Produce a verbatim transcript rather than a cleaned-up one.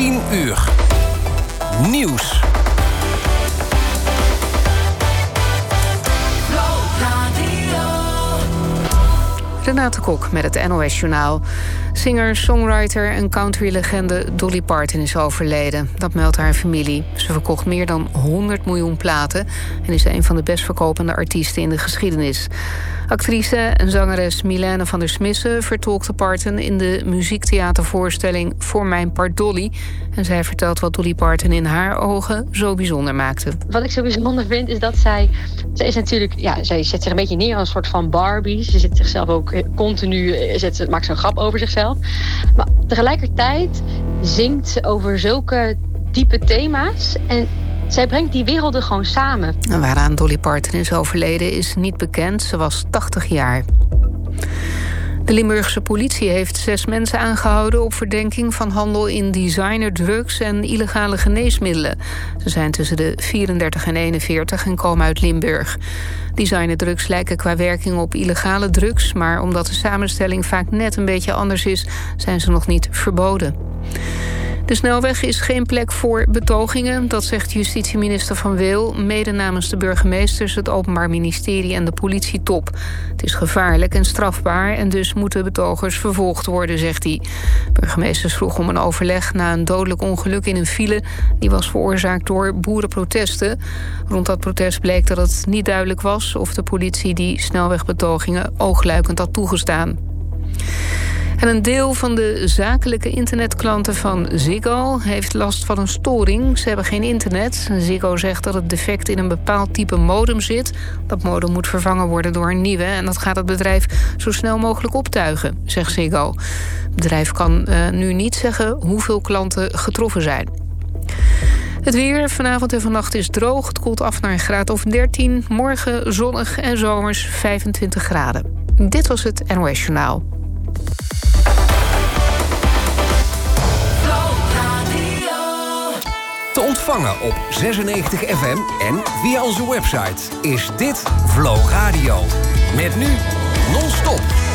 tien uur. Nieuws. Renate Kok met het N O S-journaal. Singer, songwriter en countrylegende Dolly Parton is overleden. Dat meldt haar familie. Ze verkocht meer dan honderd miljoen platen en is een van de best verkopende artiesten in de geschiedenis. Actrice en zangeres Milène van der Smissen vertolkte Parton in de muziektheatervoorstelling Voor mijn part Dolly. En zij vertelt wat Dolly Parton in haar ogen zo bijzonder maakte. Wat ik zo bijzonder vind is dat zij... Zij is natuurlijk... Ja, zij zet zich een beetje neer als een soort van Barbie. Ze zet zichzelf ook continu... Zet, maakt zo'n grap over zichzelf. Maar tegelijkertijd zingt ze over zulke diepe thema's. En zij brengt die werelden gewoon samen. En waaraan Dolly Parton is overleden is niet bekend. Ze was tachtig jaar. De Limburgse politie heeft zes mensen aangehouden op verdenking van handel in designerdrugs en illegale geneesmiddelen. Ze zijn tussen de vierendertig en eenenveertig en komen uit Limburg. Designerdrugs lijken qua werking op illegale drugs, maar omdat de samenstelling vaak net een beetje anders is, zijn ze nog niet verboden. De snelweg is geen plek voor betogingen, dat zegt justitieminister Van Weel, mede namens de burgemeesters, het Openbaar Ministerie en de politietop. Het is gevaarlijk en strafbaar en dus moeten betogers vervolgd worden, zegt hij. Burgemeesters vroegen om een overleg na een dodelijk ongeluk in een file. Die was veroorzaakt door boerenprotesten. Rond dat protest bleek dat het niet duidelijk was of de politie die snelwegbetogingen oogluikend had toegestaan. En een deel van de zakelijke internetklanten van Ziggo heeft last van een storing. Ze hebben geen internet. Ziggo zegt dat het defect in een bepaald type modem zit. Dat modem moet vervangen worden door een nieuwe. En dat gaat het bedrijf zo snel mogelijk optuigen, zegt Ziggo. Het bedrijf kan uh, nu niet zeggen hoeveel klanten getroffen zijn. Het weer vanavond en vannacht is droog. Het koelt af naar een graad of dertien. Morgen zonnig en zomers vijfentwintig graden. Dit was het N O S-journaal. Te ontvangen op zesennegentig F M en via onze website is dit Flow Radio. Met nu non-stop